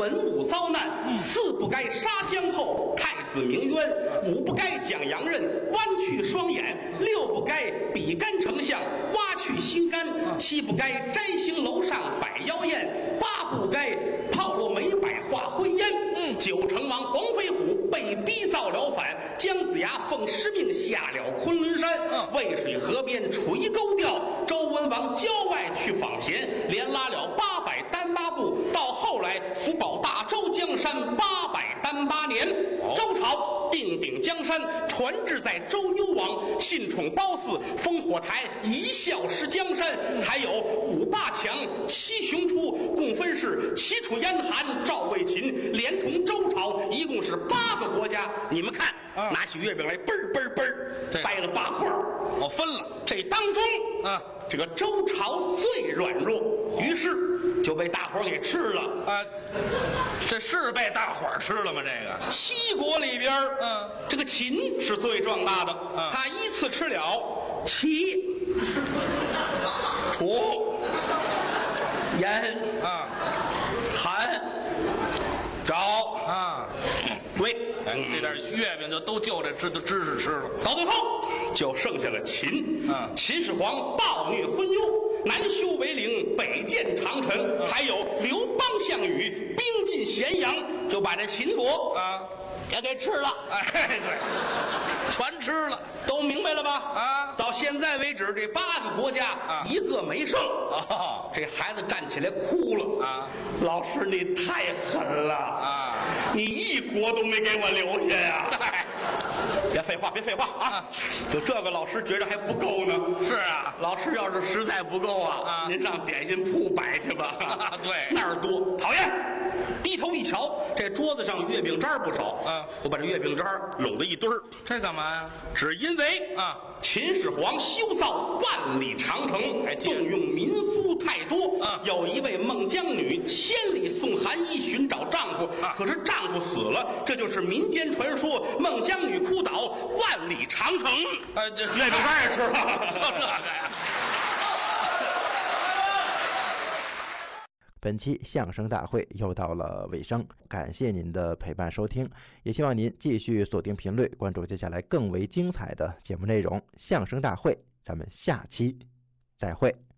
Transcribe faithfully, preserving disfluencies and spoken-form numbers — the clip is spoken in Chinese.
文武遭难，四不该杀姜后，太子鸣冤；五不该讲洋人，弯去双眼；六不该比干丞相，挖去心肝；七不该摘星楼上摆妖宴；八不该炮落梅柏化灰烟；九成王黄飞虎被逼造了反，姜子牙奉师命下了昆仑山，渭水河边垂钩钓，周文王郊外去访贤，连拉了八百单八部，到后来福保大周江山八百单八年，周朝定鼎江山，传至在周幽王，信宠褒姒，烽火台一笑失江山，才有五霸强七雄出，共分是齐楚燕韩赵魏秦，连同周朝一共是八个国家。你们看，啊、拿起月饼来，嘣儿嘣儿嘣儿，掰了八块儿， 我、哦、分了。 这当中啊，这个周朝最软弱，于是就被大伙儿给吃了啊。这是被大伙儿吃了吗？这个七国里边，嗯，这个秦是最壮大的，嗯，他依次吃了齐、楚、燕啊、韩、赵啊、魏， 哎，这点月饼就都就这知知识吃了。 到最后就剩下了秦，啊，秦始皇暴虐昏庸，南修为陵，北建长城，嗯，还有刘邦、项羽兵进咸阳，就把这秦国啊也给吃了。 哎，对，全吃了， 都明白了吧？ 啊， 到现在为止，这八个国家啊一个没剩。哦，这孩子站起来哭了啊！老师，你太狠了啊！你一国都没给我留下呀！别废话，别废话啊！就这个老师觉着还不够呢。 是啊， 老师要是实在不够啊，啊您上点心铺摆去吧。 啊、对， 那儿多，讨厌。低头一瞧，这桌子上月饼渣不少啊！我把这月饼渣拢在一堆儿， 这干嘛呀？ 只因为啊，秦始皇修造万里长城，还动用民夫太多啊。有一位孟姜女千里送寒衣寻找丈夫，啊、可是丈夫死了，这就是民间传说。孟姜女哭倒，万里长城。 哎，这月饼渣也吃了， 就这个呀。 本期相声大会又到了尾声，感谢您的陪伴收听，也希望您继续锁定频率，关注接下来更为精彩的节目内容。相声大会，咱们下期再会。